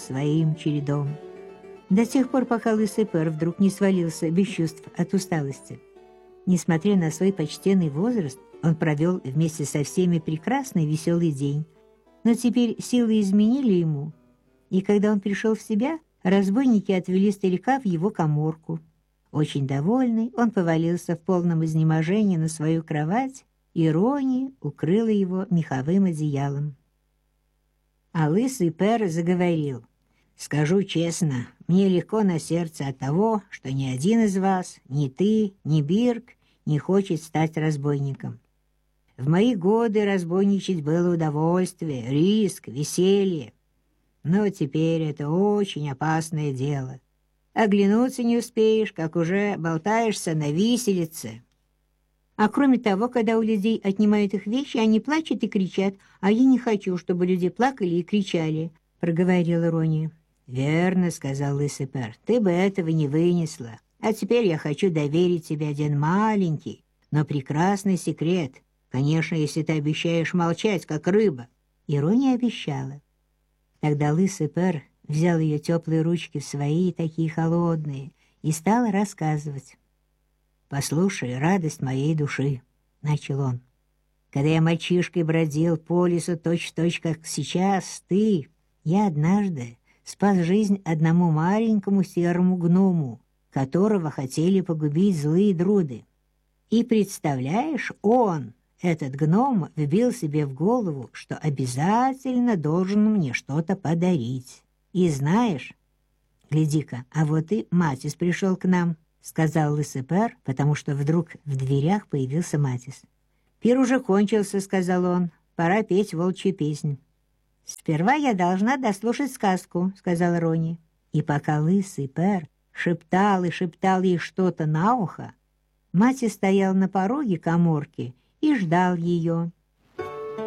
своим чередом. До тех пор, пока лысый Пер вдруг не свалился без чувств от усталости. Несмотря на свой почтенный возраст, он провел вместе со всеми прекрасный веселый день. Но теперь силы изменили ему, и когда он пришел в себя, разбойники отвели старика в его каморку. Очень довольный, он повалился в полном изнеможении на свою кровать, и Рони укрыла его меховым одеялом. А лысый Пер заговорил: «Скажу честно, мне легко на сердце от того, что ни один из вас, ни ты, ни Бирк, не хочет стать разбойником. В мои годы разбойничать было удовольствие, риск, веселье. Но теперь это очень опасное дело. Оглянуться не успеешь, как уже болтаешься на виселице. А кроме того, когда у людей отнимают их вещи, они плачут и кричат, а я не хочу, чтобы люди плакали и кричали», — проговорила Рони. «Верно», — сказал лысый Пер, — «ты бы этого не вынесла. А теперь я хочу доверить тебе один маленький, но прекрасный секрет. Конечно, если ты обещаешь молчать, как рыба». И Рони обещала. Тогда лысый Пер взял ее теплые ручки в свои, такие холодные, и стал рассказывать. «Послушай, радость моей души», — начал он. «Когда я мальчишкой бродил по лесу точь-в-точь, как сейчас ты, я однажды спас жизнь одному маленькому серому гному, которого хотели погубить злые друды. И представляешь, он, этот гном, вбил себе в голову, что обязательно должен мне что-то подарить. И знаешь, гляди-ка, а вот и Матис пришел к нам», — сказал лысый Пер, потому что вдруг в дверях появился Матис. «Пир уже кончился», — сказал он, — «пора петь волчью песнь». «Сперва я должна дослушать сказку», — сказала Рони. И пока лысый Пер шептал и шептал ей что-то на ухо, Матис стоял на пороге каморки и ждал ее.